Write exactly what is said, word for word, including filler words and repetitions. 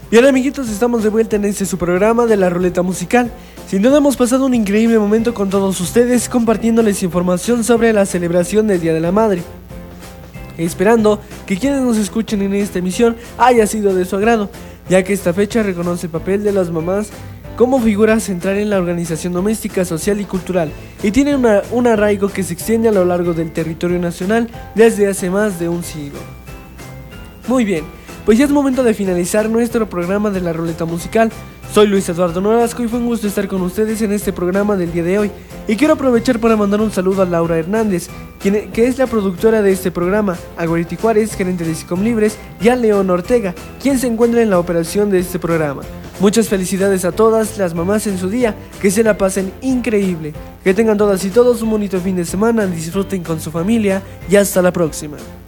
Bien, amiguitos, estamos de vuelta en este su programa de la ruleta musical. Sin duda hemos pasado un increíble momento con todos ustedes, compartiéndoles información sobre la celebración del Día de la Madre, esperando que quienes nos escuchen en esta emisión haya sido de su agrado, ya que esta fecha reconoce el papel de las mamás como figura central en la organización doméstica, social y cultural, y tiene una, un arraigo que se extiende a lo largo del territorio nacional desde hace más de un siglo. Muy bien, pues ya es momento de finalizar nuestro programa de la ruleta musical. Soy Luis Eduardo Nolasco y fue un gusto estar con ustedes en este programa del día de hoy. Y quiero aprovechar para mandar un saludo a Laura Hernández, quien, que es la productora de este programa, a Goriti Juárez, gerente de SICOM Libres, y a León Ortega, quien se encuentra en la operación de este programa. Muchas felicidades a todas las mamás en su día, que se la pasen increíble. Que tengan todas y todos un bonito fin de semana, disfruten con su familia y hasta la próxima.